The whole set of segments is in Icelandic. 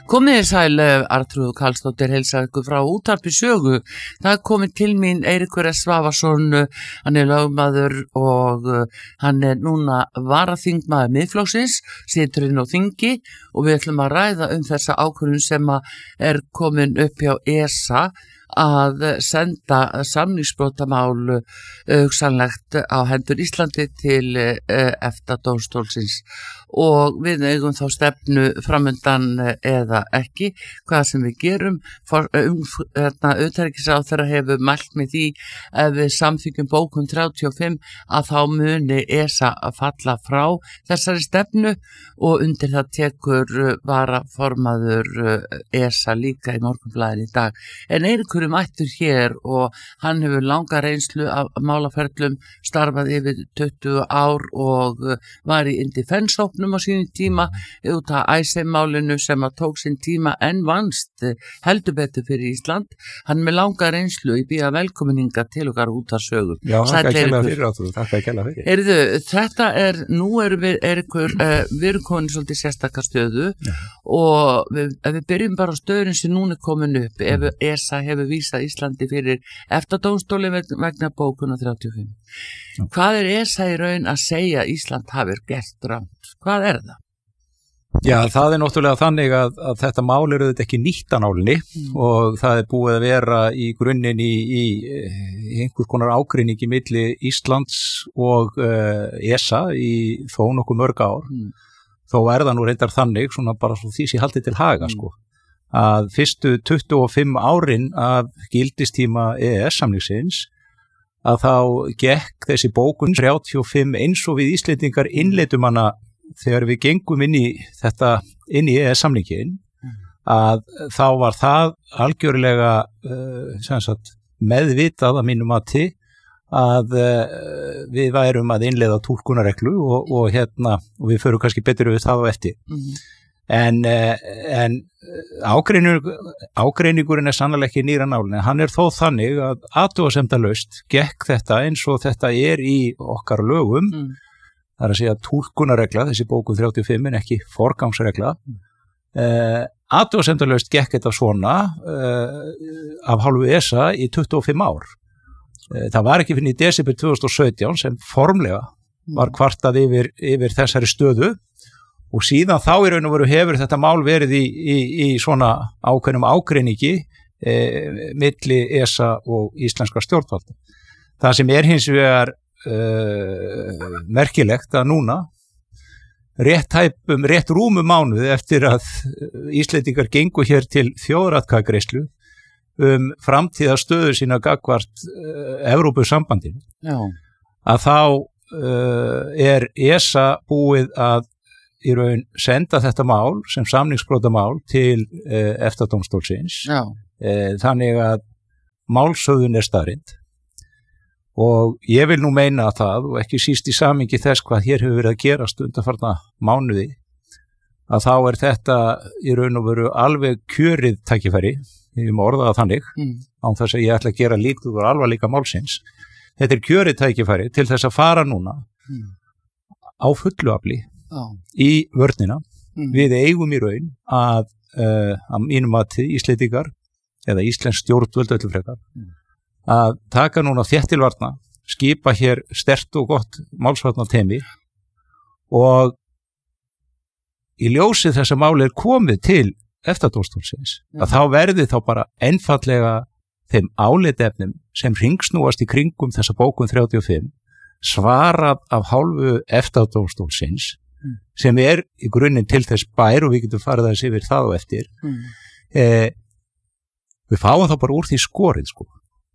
Komiði sæl, Arnþrúður Karlsdóttir heilsar ykkur frá Útvarpi Sögu. Það komið til mín Eiríkur S. Svavarsson, hann lögmaður og hann núna varaþingmaður Miðflokksins, situr inn á þingi og við ætlum að ræða þessa ákvörðun sem komin upp hjá ESA að senda samningsbrotamál hugsanlegt á hendur Íslandi til EFTA-dómstólsins og við eigum þá stefnu framundan eða ekki, hvað sem við gerum. Utanríkisráðherra hefur mælt með því ef við samþykjum bókun 35 að þá muni ESA að falla frá þessari stefnu og undir það tekur varaformaður ESA líka í Morgunblaðinu í dag. En Eiríkur mættur hér og hann hefur langa reynslu af málaferlum, starfað yfir 20 ár og var í Indefense-hópnum á sínum tíma út af ICE-málinu sem að tók sinn tíma en vannst heldur betur fyrir Ísland. Hann með langa reynslu í býða velkominninga til okkar út af sögu. Já, þakka að kella fyrir áttur, þakka að kella fyrir. Heyrðu, þetta nú erum við, Eiríkur, við erum komin svolítið sérstakar stöðu og ef við byrjum bara á stöðun sem núna komin upp, ef ESA hefur vísað Íslandi fyrir EFTA-dómstóli vegna bókun 35. Hvað ESA í raun að segja Ísland hafi gert rangt? Hvað það? Já, það náttúrulega þannig að þetta mál auðvitað ekki nýtt að nálinni og það búið að vera í grunninn í einhvers konar ágreiningi milli Íslands og ESA í þó nokkuð mörg ár. Þó það nú reyndar þannig, svona bara svo því sem haldið til haga, sko, að fyrstu 25 árin af gildistíma EES-samningsins að þá gekk þessi bókun 35 eins og við Íslendingar innleiddum hana þegar við gengum inn í EES-samningin að þá var það algjörlega meðvitað að mínu mati að við værum að innleiða túlkunarreglu og við förum kannski betur við það á eftir. En ágreiningurinn sannarlega ekki nýr að nálinni. Hann þó þannig að athugasemdalaust gekk þetta eins og þetta í okkar lögum. Það að segja túlkunarregla, þessi bókun 35 en ekki forgangsregla. Athugasemdalaust gekk þetta svona af hálfu ESA í 25 ár. Það var ekki fyrir í desember 2017 sem formlega var kvartað yfir þessari stöðu og síðan þá í raun og veru hefur þetta mál verið í svona ákveðnum ágreiningi milli ESA og íslenskra stjórnvalda. Það sem hins vegar merkilegt að núna rétt rúmu mánuði eftir að Íslendingar gengu hér til þjóðaratkvæðagreiðslu framtíðarstöðu sína gagnvart Evrópusambandinu að þá ESA búið að í raun senda þetta mál sem samningsbrotamál til EFTA-dómstólsins þannig að málshöfðun staðreynd og ég vil nú meina það og ekki síst í samhengi þess hvað hér hefur verið að gerast undanfarna mánuði að þá þetta í raun og veru alveg kjörið tækifæri, ég má orða það þannig án þess að ég ætla að gera lítið úr alvarleika málsins. Þetta kjörið tækifæri til þess að fara núna á fullu afli í vörnina. Við eigum í raun að mínum mati Íslendingar eða íslensk stjórnvöld öllu frekar að taka núna þéttilvarna, skipa hér sterkt og gott málsvarnateymi og í ljósi þess að máli komið til EFTA-dómstólsins að þá verði þá bara einfaldlega þeim álitaefnum sem hringsnúast í kringum þessa bókun 35 svarað af hálfu EFTA-dómstólsins sem í grunninn til þess bær og við getum farið þess yfir það og eftir. Við fáum þá bara úr því skorið, sko.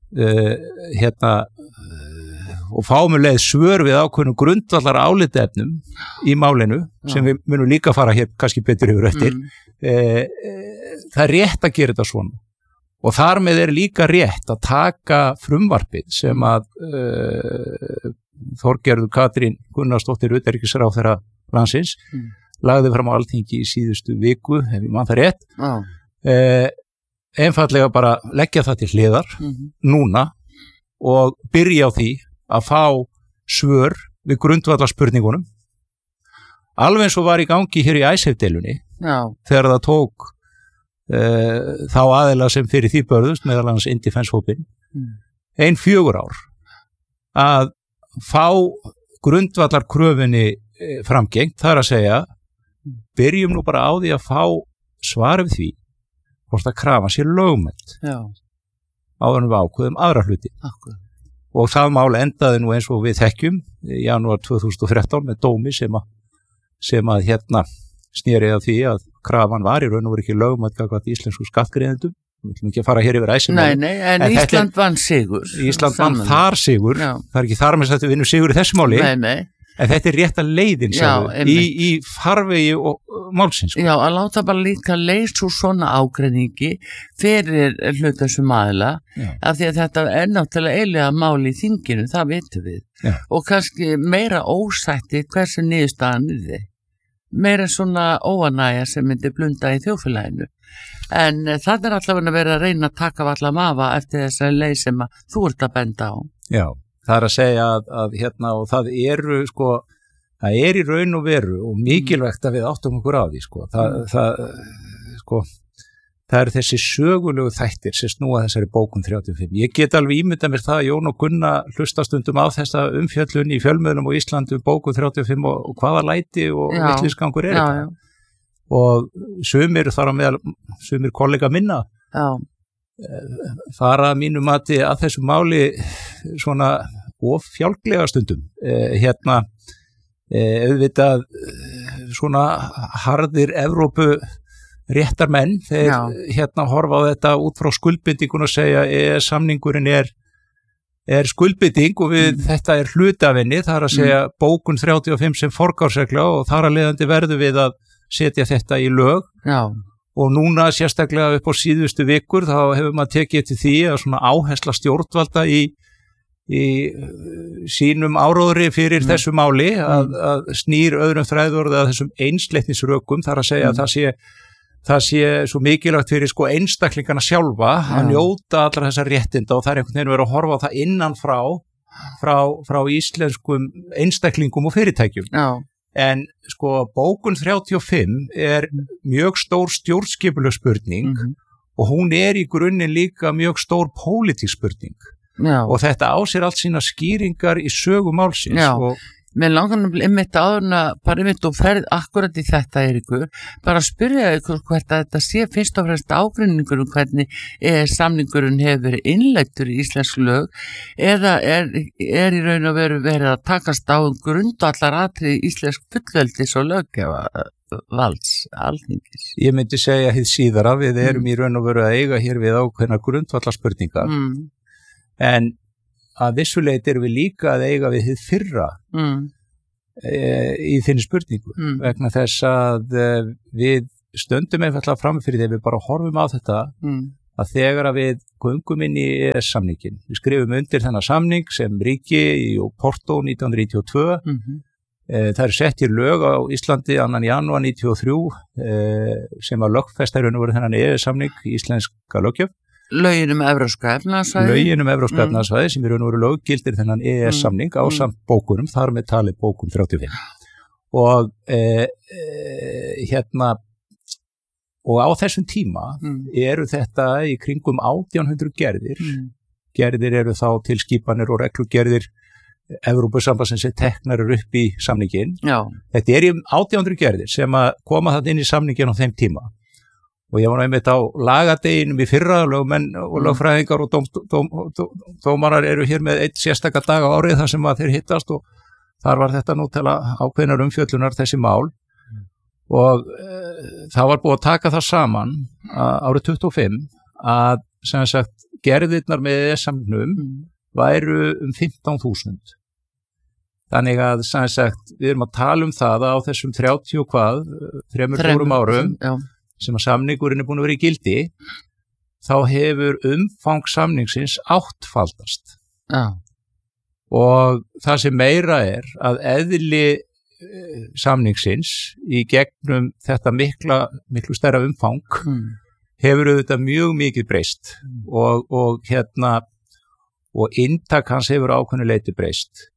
Og fáum leið svör við ákveðnum grundvallar álitaefnum í málinu sem við munum líka fara hér kannski betur yfir eftir. Það rétt að gera þetta svona og þar með líka rétt að taka frumvarpið sem að Þorgerður Katrín Gunnarsdóttir utanríkisráðherra landsins lagði fram á Alþingi í síðustu viku, ef ég man það rétt. Einfallega bara leggja það til hliðar núna og byrja á því að fá svör við grundvallarspurningunum alveg eins og var í gangi hér í ICE-deilunni þegar það tók þá aðila sem fyrir því börðust, meðal annars Indefense-hópinn, 4 ár að fá grundvallarkröfunni framgengt, það að segja byrjum nú bara á því að fá svar við því hvort að krafa sér lögmætt áður en við ákveðum aðra hluti. Og það mál endaði nú eins og við þekkjum í janúar 2013 með dómi sem að sneri að því að krafan var í raun og veru ekki lögmætt gagnvart íslensku skattgreiðendum. Við ætlum ekki að fara hér yfir æsum. Nei, en Ísland vann sigur. Ísland vann þar sigur. Það er ekki þar með að við vinnum sigur í þessu máli. Nei. En þetta er rétta leiðin í farvegi og málsins. Já, að láta bara líka leysa úr svona ágreiningi fyrir hlutasum aðila, af því að þetta er náttúrulega eiginlega mál í þinginu, það vitum við. Já. Og kannski meira ósætti hversu niðurstaðan er þið. Meira svona óanægja sem myndi blunda í þjóðfélaginu. En það er allavega að vera að reyna að taka allar mafa eftir þessari leið sem að þú ert að benda á. Já. Það er að segja að og það eru það er í raun og veru og mikilvægt að við áttum okkur á því það eru þessi sögulegu þættir sem snúa þessari bókun 35. Ég get alveg ímyndað mér það að Jón og Gunna hlusta stundum á þessa umfjöllun í fjölmiðlum og Íslandi bókun 35 og hvaða læti og vitleysingur er þetta. Og sumir þar á meðal sumir kollega minna fara að mínu mati að þessu máli svona of fjálglega stundum auðvitað svona harðir Evrópu réttar menn þeir horfa á þetta út frá skuldbindingun og segja samningurinn er skuldbinding og þetta er hlutafinni, það er að segja bókun 35 sem forgársregla og þar að leiðandi verður við að setja þetta í lög. Og núna sérstaklega upp á síðustu vikur þá hefur maður tekið til því að svona áhersla stjórnvalda í sínum áróðri fyrir þessu máli að snýr öðrum þræðorði að þessum einsleitnisrökum, þar að segja að það sé svo mikilvægt fyrir einstaklingana sjálfa að njóta allra þessar réttinda og það er einhvern veginn verið að horfa á það innan frá íslenskum einstaklingum og fyrirtækjum. En bókun 35 er mjög stór stjórnskipuleg spurning og hún er í grunninn líka mjög stór pólitísk spurning og þetta á sér allt sína skýringar í sögu málsins. Mér langar einmitt áðurna, bara einmitt og ferð akkurat í þetta, Eiríkur, bara að spyrja ykkur hvert að þetta sé fyrst og fremst ágreiningur hvernig samningurinn hefur verið innleiddur í íslensk lög eða er í raun og veru verið að takast á grundvallar atriði íslensk fullveldis og löggefa valds, alþingis. Ég myndi segja hið síðara, við erum í raun og veru að eiga hér við ákveðnar grundvallar spurningar en að vissuleiti erum við líka að eiga við hið fyrra í þinni spurningu vegna þess að við stöndum einfallega fram fyrir þegar við bara horfum á þetta að þegar að við göngum inn í EES-samningin, við skrifum undir þennan samning sem ríki í Porto 1992 það er sett í lög á Íslandi 2. janúar 1993 sem að lögfesta í raun og veru þennan EES-samning í íslenska löggjöf. Lögin Evrópska efnahagssvæði sem í raun og veru löggildir þennan EES-samning ásamt bókunum, þar með talið bókun 35 og og á þessum tíma eru þetta í kringum 1800 gerðir eru þá tilskipanir og reglugerðir Evrópusambandsins sem teknar upp í samningin. Þetta er í 1800 gerðir sem að koma það inn í samningin á þeim tíma og ég var einmitt á lagadeginum í fyrra, lögmenn og lögfræðingar og dómarar eru hér með eitt sérstaka dag á árið þar sem að þeir hittast og þar var þetta nú til að ákveðnar umfjöllunar þessi mál og það var búið að taka það saman árið 25 að sem sagt gerðirnar með samningnum væru 15.000. Þannig að sem sagt við erum að tala það að á þessum 3-4 árum sem að samningurinn er búin að vera í gildi þá hefur umfang samningsins 8-faldast og það sem meira er að eðli samningsins í gegnum þetta miklu stærra umfang hefur auðvitað mjög mikið breyst og inntak hans hefur ákveðnu leyti breyst.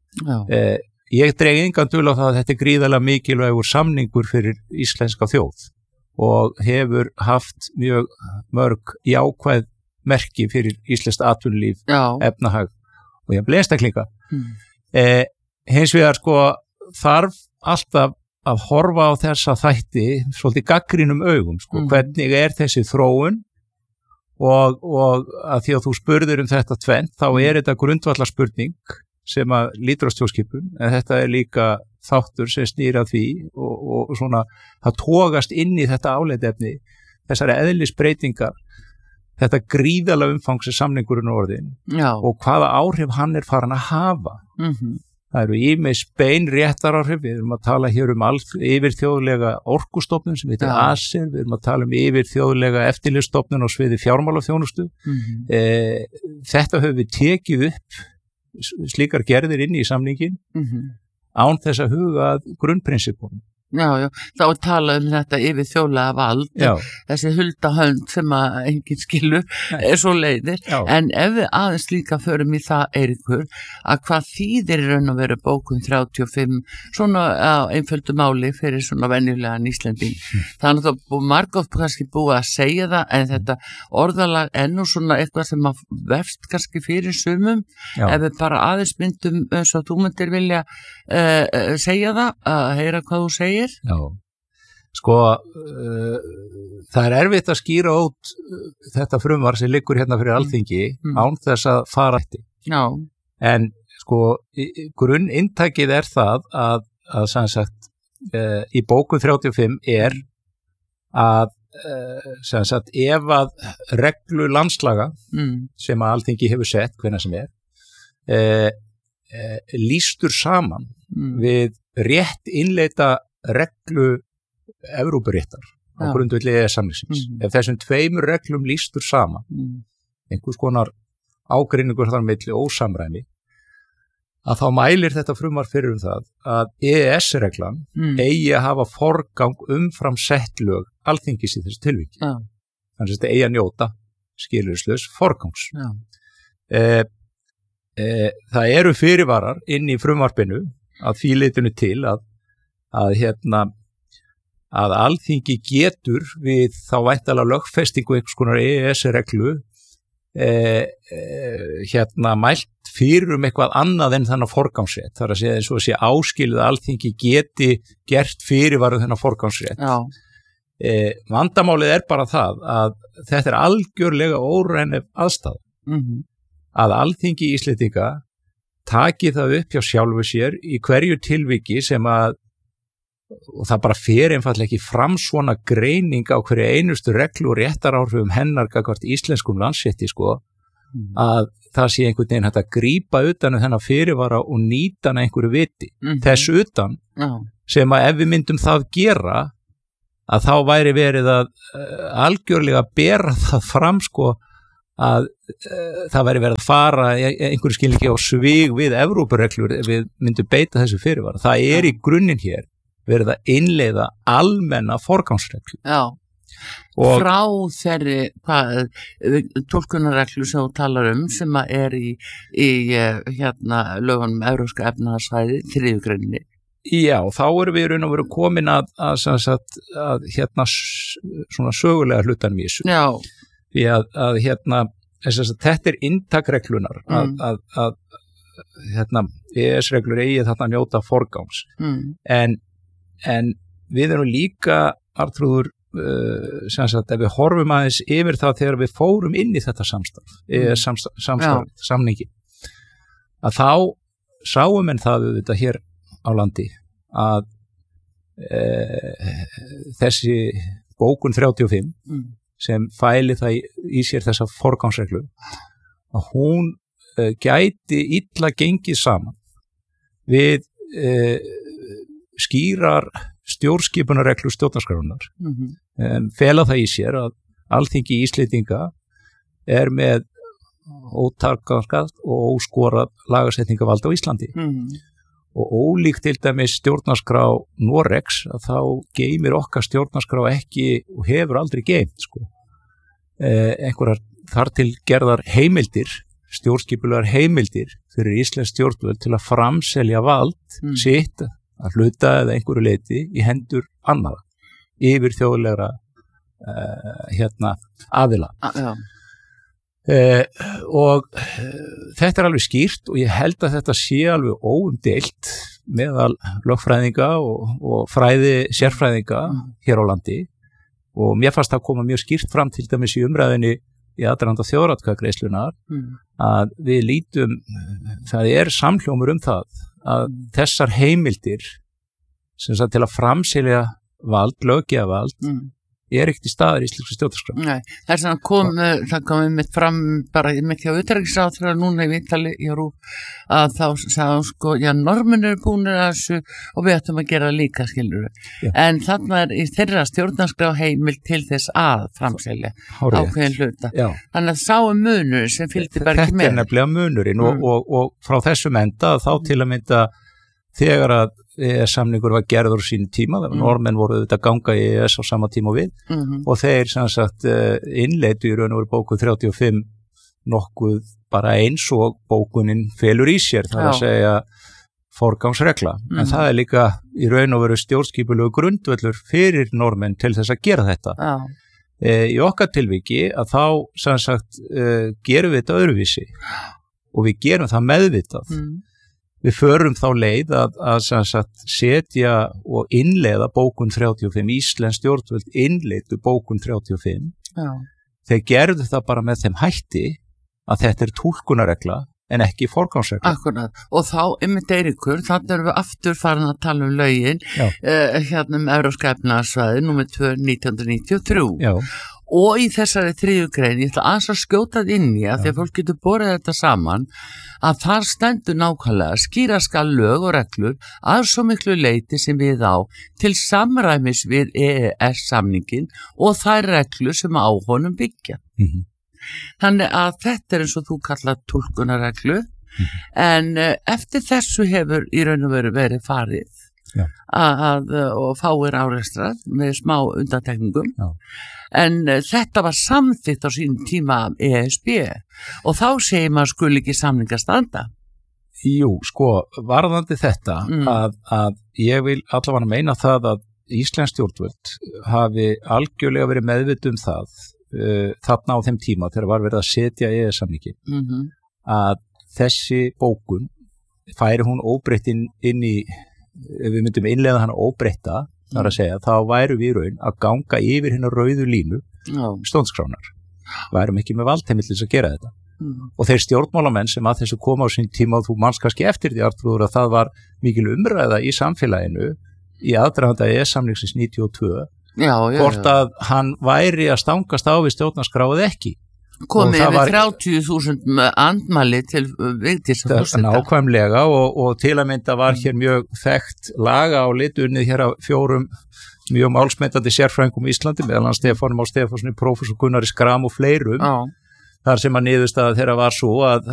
Ég dreg engan dul á það að þetta er gríðarlega mikilvægur samningur fyrir íslenska þjóð og hefur haft mjög mörg jákvæð merki fyrir íslenskt atvinnulíf, efnahag og jafnvel einstaklinga. Hins vegar þarf alltaf að horfa á þessa þætti svolítið gagnrýnum augum, hvernig þessi þróun og að því að þú spurðir þetta tvennt, þá þetta grundvallarspurning sem að lítur á stjórnskipun, en þetta líka þáttur sem snýr að því og svona það togast inn í þetta áleitefni, þessari eðlisbreytingar, þetta gríðarlega umfang sem samningurinn orðin og hvaða áhrif hann farin að hafa. Það eru ýmis bein réttaráhrif, við erum að tala hér yfirþjóðlega orkustofnun sem heitir ACER, við erum að tala yfirþjóðlega eftirlitsstofnun á sviði fjármálaþjónustu. Þetta höfum við tekið upp slíkar gerðir inn í samningin án þess að huga að grunnprinsipum. Já, þá tala þetta yfir þjóðlega vald, þessi huldahönd sem að enginn skilur svo leiðir, en ef við aðeins líka förum í það, Eiríkur, að hvað þýðir í raun og veru bókun 35 svona á einföldu máli fyrir svona venjulegan Íslending. Þannig að það margótt kannski búið að segja það, en þetta orðalag nú svona eitthvað sem að vefst kannski fyrir sumum, ef við bara aðeins myndum eins og þú myndir vilja segja það, að heyra hvað þú segir. Já, það erfitt að skýra út þetta frumvarp sem liggur hérna fyrir Alþingi án þess að fara eftir. En grunninntækið það að sem sagt í bókun 35 að sem sagt ef að reglu landslaga sem að Alþingi hefur sett hvenær sem lýstur saman við rétt innleita reglu Evrópuréttar á grundvelli EES-samningsins. Ef þessum tveimur reglum lýstur saman, einhvers konar ágreiningur þar milli ósamræmi, að þá mælir þetta frumvarp fyrir það að EES-reglan eigi að hafa forgang umfram sett lög Alþingis í þessu tilviki. Þannig að þetta eigi að njóta skilyrðislaus forgangs. Það eru fyrirvarar inn í frumvarpinu að því leytinu til að Alþingi getur við þá væntanlega lögfestingu einhvers konar EES-reglu mælt fyrir eitthvað annað en þennan forgangsrétt. Það að segja eins og sé áskilið að Alþingi geti gert fyrirvaru þennan forgangsrétt. Vandamálið bara það að þetta algjörlega óræðin aðstæða. Að Alþingi Íslendinga taki það upp hjá sjálfu sér í hverju tilviki sem að og það bara fer einfaldlega ekki fram svona greining á hverju einustu reglu og réttaráhrifum hennar gagnvart íslenskum landsrétti að það sé einhvern veginn hægt að grípa utan þennan fyrirvara og nýta hann einhverju viti. Þess utan sem að ef við myndum það gera að þá væri verið að algjörlega bera það fram að það væri verið að fara einhverju skilningi á svig við Evrópureglur ef við myndum beita þessu fyrirvara. Það í grunninn hér verið að innleiða almenna forgangsreglu. Frá þeirri túlkunarreglu sem þú talar sem að í lögunum Evrópska efnahagssvæði 3. greininni. Já, þá erum við raun og veru komin að svona sögulega hlutanum í þessu. Því að þetta inntakreglunar að EES-reglur eigi þarna njóta forgangs. En við erum líka, Arnþrúður, ef við horfum aðeins yfir það þegar við fórum inn í þetta samningi, að þá sáum en það auðvitað hér á landi að þessi bókun 35 sem fæli það í sér þessa forgangsreglu, að hún gæti illa gengið saman við skýrar stjórnskipunarreglu stjórnarskrárinnar. Fela það í sér að Alþingi Íslendinga með ótakmarkað og óskorað lagasetningavald á Íslandi. Og ólíkt til dæmis stjórnarskrá Noregs að þá geymir okkar stjórnarskrá ekki og hefur aldrei geymt einhverjar þar til gerðar heimildir, stjórnskipulegar heimildir fyrir íslensk stjórnvöld til að framselja vald sitt að hluta eða einhverju leyti í hendur annara yfir þjóðlegra aðila. Og þetta alveg skýrt og ég held að þetta sé alveg óumdeilt meðal lögfræðinga og sérfræðinga hér á landi og mér fannst það koma mjög skýrt fram til dæmis í umræðinni í aðdraganda þjóðaratkvæðagreiðslunnar að við lítum, það samhljómur það að þessar heimildir sem sagt til að framselja vald, löggjafarvald ekkert í staðar í íslenskri stjórnarskrá. Nei, það kom mitt fram bara mitt hjá utanríkisráðherra núna í viðtali í RÚV að þá sagði hún sko, já, Norðmenn eru búnir að þessu og við ættum að gera það líka, skilurðu. En þarna í þeirra stjórnarskrá heimild til þess að framselja ákveðin hluta. Já. Þannig að sá munur sem fylgdi bara ekki með. Þetta nefnilega munurinn og frá þessum enda þá til að mynda þegar að EES-samningur var gerður sín tíma, Norðmenn voru auðvitað að ganga í EES á sama tíma og við og þeir sem sagt innleitu í raun og veru bókun 35 nokkuð bara eins og bókunin felur í sér, það að segja forgangsregla, en það líka í raun og veru stjórnskipulegu grundvöllur fyrir Norðmenn til þess að gera þetta. Í okkar tilviki að þá sem sagt gerum við þetta öðruvísi og við gerum það meðvitað. Við förum þá leið að setja og innleiða bókun 35, Íslensk stjórnvöld innleitu bókun 35. Já. Þeir gerðu það bara með þeim hætti að þetta túlkunarregla en ekki forgangsregla. Akkurat, og þá einmitt Eiríkur, þannig erum við aftur farin að tala lögin, Evrópska efnahagssvæðið, númer 2, 1993. Já. Og í þessari 3. grein, ég ætla aðeins að skjóta inn í að því að fólk getur borið þetta saman, að þar stendur nákvæmlega skýra skal lög og reglur að svo miklu leyti sem við á til samræmis við EES-samningin og þær reglur sem á honum byggja. Þannig að þetta eins og þú kallar túlkunarreglu, en eftir þessu hefur í raun og veru verið farið og fáir áreistrað með smá undantekningum. En þetta var samþykkt á sínum tíma ESB og þá segir maður skuli ekki samningar standa. Jú, sko, varðandi þetta að ég vil allavega meina það að Íslensk stjórnvöld hafi algjörlega verið meðvituð það þarna á þeim tíma þegar var verið að setja EES-samningin að þessi bókun færi hún óbreytt inn í, ef við myndum innleiða hana óbreytta, þar að segja, þá væru við í raun að ganga yfir hérna rauðu línu stjórnarskránar. Værum ekki með valdheimild til að gera þetta. Og þeir stjórnmálamenn sem að þessu koma á sín tíma og þú manns kannski eftir því Arnþrúður að það var mikil umræða í samfélaginu í aðdraganda EES-samningsins 92 hvort að hann væri að stangast á við stjórnarskráið ekki. Komið yfir 30.000 andmæli til Vigdísar. Nákvæmlega og til að mynda var hér mjög þekkt laga á litunnið hér af 4 mjög málsmetandi sérfræðingum í Íslandi, meðal annars Stefán Már Stefánsson, prófessor Gunnar í Skram og fleirum, þar sem að niðurstaða þeirra var svo að